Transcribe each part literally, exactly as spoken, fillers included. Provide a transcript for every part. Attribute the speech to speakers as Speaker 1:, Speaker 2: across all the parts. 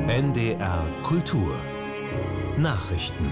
Speaker 1: N D R Kultur Nachrichten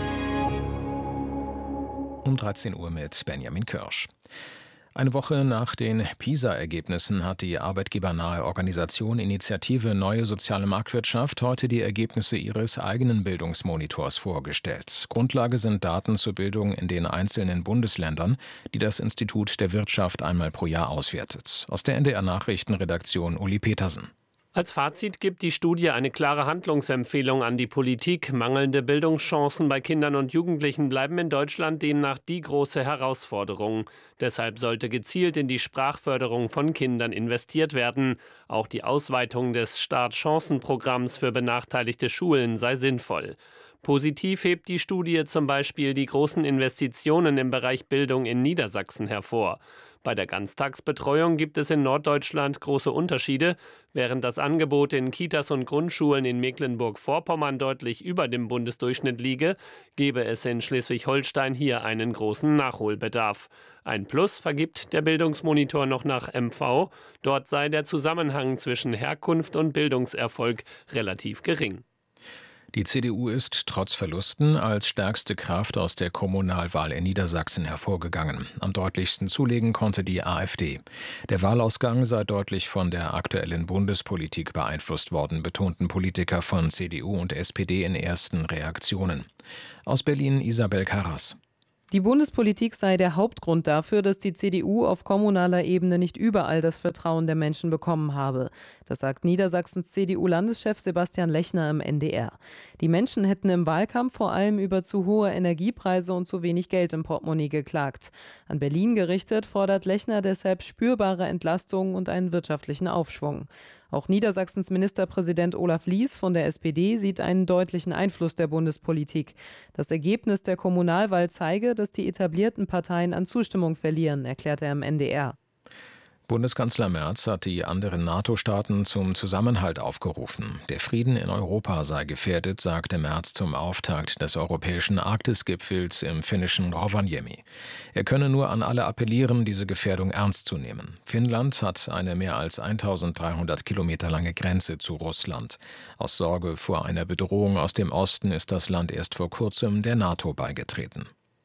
Speaker 2: um dreizehn Uhr mit Benjamin Kirsch. Eine Woche nach den PISA-Ergebnissen hat die arbeitgebernahe Organisation Initiative Neue Soziale Marktwirtschaft heute die Ergebnisse ihres eigenen Bildungsmonitors vorgestellt. Grundlage sind Daten zur Bildung in den einzelnen Bundesländern, die das Institut der Wirtschaft einmal pro Jahr auswertet. Aus der N D R-Nachrichtenredaktion Uli Petersen.
Speaker 3: Als Fazit gibt die Studie eine klare Handlungsempfehlung an die Politik. Mangelnde Bildungschancen bei Kindern und Jugendlichen bleiben in Deutschland demnach die große Herausforderung. Deshalb sollte gezielt in die Sprachförderung von Kindern investiert werden. Auch die Ausweitung des Startchancenprogramms für benachteiligte Schulen sei sinnvoll. Positiv hebt die Studie zum Beispiel die großen Investitionen im Bereich Bildung in Niedersachsen hervor. Bei der Ganztagsbetreuung gibt es in Norddeutschland große Unterschiede. Während das Angebot in Kitas und Grundschulen in Mecklenburg-Vorpommern deutlich über dem Bundesdurchschnitt liege, gebe es in Schleswig-Holstein hier einen großen Nachholbedarf. Ein Plus vergibt der Bildungsmonitor noch nach M V. Dort sei der Zusammenhang zwischen Herkunft und Bildungserfolg relativ gering.
Speaker 2: Die C D U ist trotz Verlusten als stärkste Kraft aus der Kommunalwahl in Niedersachsen hervorgegangen. Am deutlichsten zulegen konnte die AfD. Der Wahlausgang sei deutlich von der aktuellen Bundespolitik beeinflusst worden, betonten Politiker von C D U und S P D in ersten Reaktionen. Aus Berlin Isabel Karras.
Speaker 4: Die Bundespolitik sei der Hauptgrund dafür, dass die C D U auf kommunaler Ebene nicht überall das Vertrauen der Menschen bekommen habe. Das sagt Niedersachsens C D U-Landeschef Sebastian Lechner im N D R. Die Menschen hätten im Wahlkampf vor allem über zu hohe Energiepreise und zu wenig Geld im Portemonnaie geklagt. An Berlin gerichtet fordert Lechner deshalb spürbare Entlastungen und einen wirtschaftlichen Aufschwung. Auch Niedersachsens Ministerpräsident Olaf Lies von der S P D sieht einen deutlichen Einfluss der Bundespolitik. Das Ergebnis der Kommunalwahl zeige, dass die etablierten Parteien an Zustimmung verlieren, erklärt er im N D R.
Speaker 2: Bundeskanzler Merz hat die anderen NATO-Staaten zum Zusammenhalt aufgerufen. Der Frieden in Europa sei gefährdet, sagte Merz zum Auftakt des europäischen Arktisgipfels im finnischen Rovaniemi. Er könne nur an alle appellieren, diese Gefährdung ernst zu nehmen. Finnland hat eine mehr als eintausenddreihundert Kilometer lange Grenze zu Russland. Aus Sorge vor einer Bedrohung aus dem Osten ist das Land erst vor kurzem der NATO beigetreten.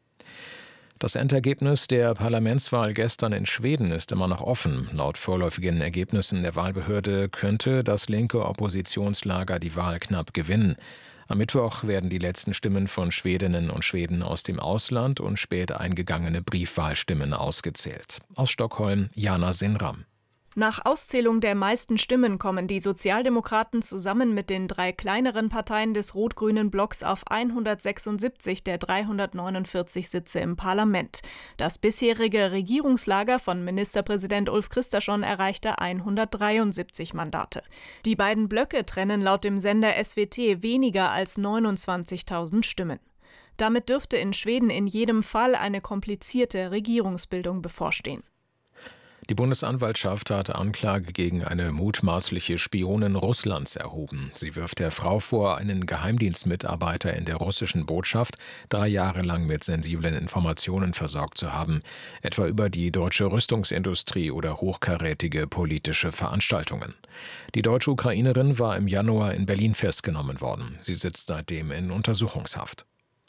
Speaker 2: Das Endergebnis der Parlamentswahl gestern in Schweden ist immer noch offen. Laut vorläufigen Ergebnissen der Wahlbehörde könnte das linke Oppositionslager die Wahl knapp gewinnen. Am Mittwoch werden die letzten Stimmen von Schwedinnen und Schweden aus dem Ausland und spät eingegangene Briefwahlstimmen ausgezählt. Aus Stockholm Jana Sinram.
Speaker 5: Nach Auszählung der meisten Stimmen kommen die Sozialdemokraten zusammen mit den drei kleineren Parteien des rot-grünen Blocks auf hundertsechsundsiebzig der dreihundertneunundvierzig Sitze im Parlament. Das bisherige Regierungslager von Ministerpräsident Ulf Kristersson erreichte hundertdreiundsiebzig Mandate. Die beiden Blöcke trennen laut dem Sender S W T weniger als neunundzwanzigtausend Stimmen. Damit dürfte in Schweden in jedem Fall eine komplizierte Regierungsbildung bevorstehen.
Speaker 2: Die Bundesanwaltschaft hat Anklage gegen eine mutmaßliche Spionin Russlands erhoben. Sie wirft der Frau vor, einen Geheimdienstmitarbeiter in der russischen Botschaft drei Jahre lang mit sensiblen Informationen versorgt zu haben, etwa über die deutsche Rüstungsindustrie oder hochkarätige politische Veranstaltungen. Die deutsche Ukrainerin war im Januar in Berlin festgenommen worden. Sie sitzt seitdem in Untersuchungshaft.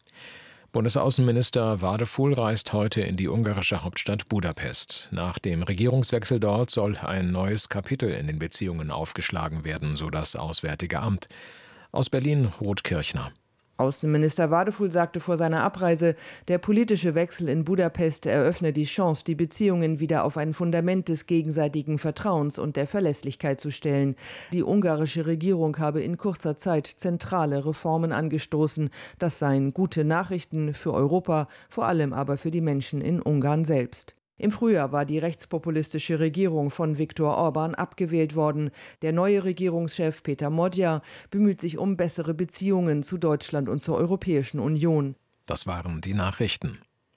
Speaker 2: Bundesaußenminister Wadefuhl reist heute in die ungarische Hauptstadt Budapest. Nach dem Regierungswechsel dort soll ein neues Kapitel in den Beziehungen aufgeschlagen werden, so das Auswärtige Amt. Aus Berlin Ruth Kirchner.
Speaker 6: Außenminister Wadefuhl sagte vor seiner Abreise, der politische Wechsel in Budapest eröffne die Chance, die Beziehungen wieder auf ein Fundament des gegenseitigen Vertrauens und der Verlässlichkeit zu stellen. Die ungarische Regierung habe in kurzer Zeit zentrale Reformen angestoßen. Das seien gute Nachrichten für Europa, vor allem aber für die Menschen in Ungarn selbst. Im Frühjahr war die rechtspopulistische Regierung von Viktor Orbán abgewählt worden. Der neue Regierungschef Peter Modja bemüht sich um bessere Beziehungen zu Deutschland und zur Europäischen Union.
Speaker 2: Das waren die Nachrichten.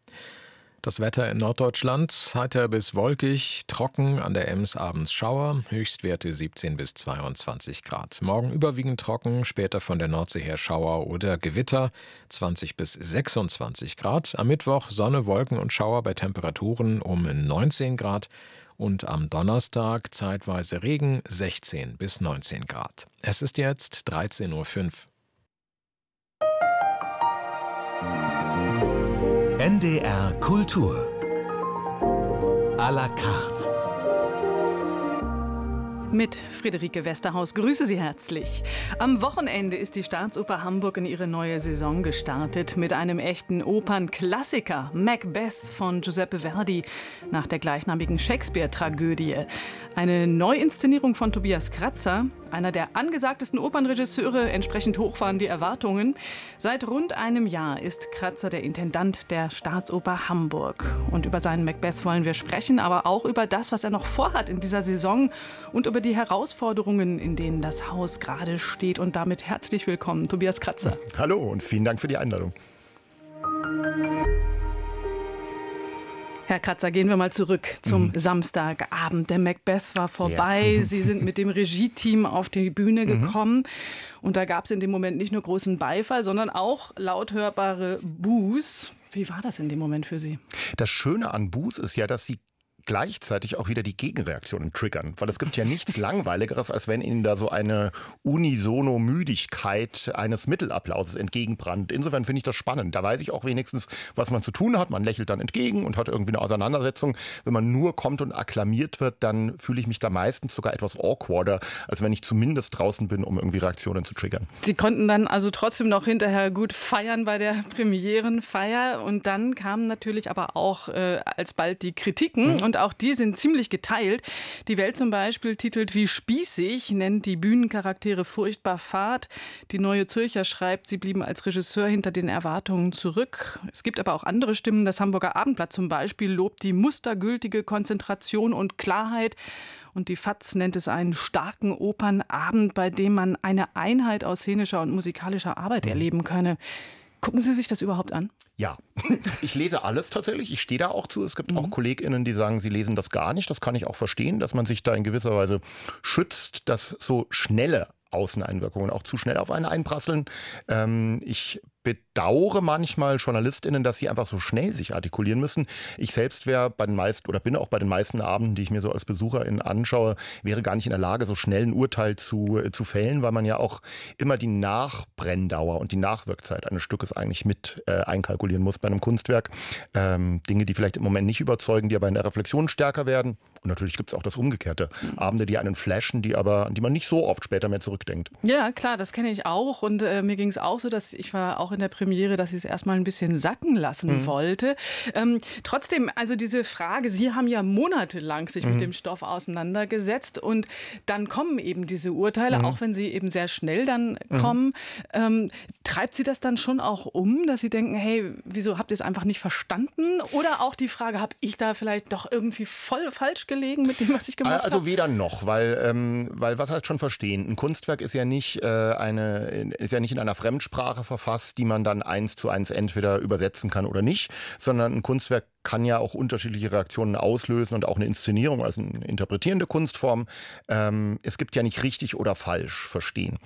Speaker 2: Das Wetter in Norddeutschland heiter bis wolkig, trocken, an der Ems abends Schauer, Höchstwerte siebzehn bis zweiundzwanzig Grad. Morgen überwiegend trocken, später von der Nordsee her Schauer oder Gewitter, zwanzig bis sechsundzwanzig Grad. Am Mittwoch Sonne, Wolken und Schauer bei Temperaturen um neunzehn Grad und am Donnerstag zeitweise Regen, sechzehn bis neunzehn Grad. Es ist jetzt dreizehn Uhr fünf.
Speaker 1: N D R Kultur à la carte.
Speaker 7: Mit Friederike Westerhaus grüße Sie herzlich. Am Wochenende ist die Staatsoper Hamburg in ihre neue Saison gestartet mit einem echten Opernklassiker, Macbeth von Giuseppe Verdi, nach der gleichnamigen Shakespeare-Tragödie. Eine Neuinszenierung von Tobias Kratzer, einer der angesagtesten Opernregisseure, entsprechend hoch waren die Erwartungen. Seit rund einem Jahr ist Kratzer der Intendant der Staatsoper Hamburg. Und über seinen Macbeth wollen wir sprechen, aber auch über das, was er noch vorhat in dieser Saison und über die Herausforderungen, in denen das Haus gerade steht. Und damit herzlich willkommen, Tobias Kratzer.
Speaker 8: Hallo und vielen Dank für die Einladung.
Speaker 7: Herr Kratzer, gehen wir mal zurück zum mhm. Samstagabend. Der Macbeth war vorbei. Ja. Sie sind mit dem Regie-Team auf die Bühne gekommen. Mhm. Und da gab es in dem Moment nicht nur großen Beifall, sondern auch laut hörbare Boos. Wie war das in dem Moment für Sie?
Speaker 8: Das Schöne an Boos ist ja, dass sie gleichzeitig auch wieder die Gegenreaktionen triggern. Weil es gibt ja nichts Langweiligeres, als wenn Ihnen da so eine Unisono-Müdigkeit eines Mittelapplauses entgegenbrannt. Insofern finde ich das spannend. Da weiß ich auch wenigstens, was man zu tun hat. Man lächelt dann entgegen und hat irgendwie eine Auseinandersetzung. Wenn man nur kommt und akklamiert wird, dann fühle ich mich da meistens sogar etwas awkwarder, als wenn ich zumindest draußen bin, um irgendwie Reaktionen zu triggern.
Speaker 7: Sie konnten dann also trotzdem noch hinterher gut feiern bei der Premierenfeier. Und dann kamen natürlich aber auch äh, alsbald die Kritiken. Mhm. Und auch die sind ziemlich geteilt. Die Welt zum Beispiel titelt Wie spießig, nennt die Bühnencharaktere furchtbar fad. Die Neue Zürcher schreibt, sie blieben als Regisseur hinter den Erwartungen zurück. Es gibt aber auch andere Stimmen. Das Hamburger Abendblatt zum Beispiel lobt die mustergültige Konzentration und Klarheit. Und die F A Z nennt es einen starken Opernabend, bei dem man eine Einheit aus szenischer und musikalischer Arbeit erleben könne. Gucken Sie sich das überhaupt an?
Speaker 8: Ja, ich lese alles tatsächlich. Ich stehe da auch zu. Es gibt mhm. auch KollegInnen, die sagen, sie lesen das gar nicht. Das kann ich auch verstehen, dass man sich da in gewisser Weise schützt, dass so schnelle Außeneinwirkungen auch zu schnell auf einen einprasseln. Ähm, ich bedauere manchmal JournalistInnen, dass sie einfach so schnell sich artikulieren müssen. Ich selbst wäre bei den meisten oder bin auch bei den meisten Abenden, die ich mir so als BesucherIn anschaue, wäre gar nicht in der Lage, so schnell ein Urteil zu, äh, zu fällen, weil man ja auch immer die Nachbrenndauer und die Nachwirkzeit eines Stückes eigentlich mit äh, einkalkulieren muss bei einem Kunstwerk. Ähm, Dinge, die vielleicht im Moment nicht überzeugen, die aber in der Reflexion stärker werden. Und natürlich gibt es auch das Umgekehrte. Abende, die einen flashen, die aber, an die man nicht so oft später mehr zurückdenkt.
Speaker 7: Ja, klar, das kenne ich auch. Und äh, mir ging es auch so, dass ich war auch in der Premiere, dass ich es erstmal ein bisschen sacken lassen mhm. wollte. Ähm, trotzdem, also diese Frage, Sie haben ja monatelang sich mhm. mit dem Stoff auseinandergesetzt und dann kommen eben diese Urteile, mhm. auch wenn sie eben sehr schnell dann mhm. kommen. Ähm, treibt Sie das dann schon auch um, dass Sie denken, hey, wieso habt ihr es einfach nicht verstanden? Oder auch die Frage, habe ich da vielleicht doch irgendwie voll falsch gelegen mit dem, was ich gemacht habe?
Speaker 8: Also weder noch, weil, ähm, weil was heißt schon verstehen? Ein Kunstwerk ist ja nicht äh, eine, ist ja nicht in einer Fremdsprache verfasst, die man dann eins zu eins entweder übersetzen kann oder nicht, sondern ein Kunstwerk kann ja auch unterschiedliche Reaktionen auslösen und auch eine Inszenierung als eine interpretierende Kunstform. Ähm, es gibt ja nicht richtig oder falsch verstehen.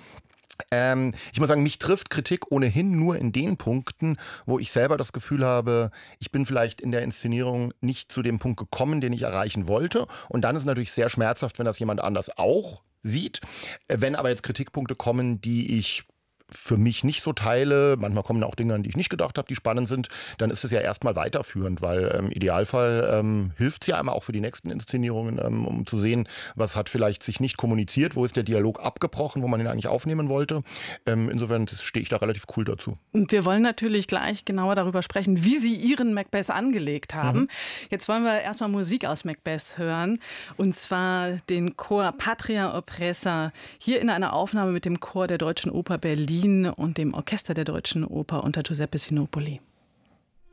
Speaker 8: Ähm, ich muss sagen, mich trifft Kritik ohnehin nur in den Punkten, wo ich selber das Gefühl habe, ich bin vielleicht in der Inszenierung nicht zu dem Punkt gekommen, den ich erreichen wollte. Und dann ist es natürlich sehr schmerzhaft, wenn das jemand anders auch sieht. Wenn aber jetzt Kritikpunkte kommen, die ich für mich nicht so teile, manchmal kommen auch Dinge, an die ich nicht gedacht habe, die spannend sind, dann ist es ja erstmal weiterführend, weil im ähm, Idealfall ähm, hilft es ja einmal auch für die nächsten Inszenierungen, ähm, um zu sehen, was hat vielleicht sich nicht kommuniziert, wo ist der Dialog abgebrochen, wo man ihn eigentlich aufnehmen wollte. Ähm, insofern stehe ich da relativ cool dazu.
Speaker 7: Und wir wollen natürlich gleich genauer darüber sprechen, wie Sie Ihren Macbeth angelegt haben. Mhm. Jetzt wollen wir erstmal Musik aus Macbeth hören, und zwar den Chor Patria Oppressa, hier in einer Aufnahme mit dem Chor der Deutschen Oper Berlin und dem Orchester der Deutschen Oper unter Giuseppe Sinopoli.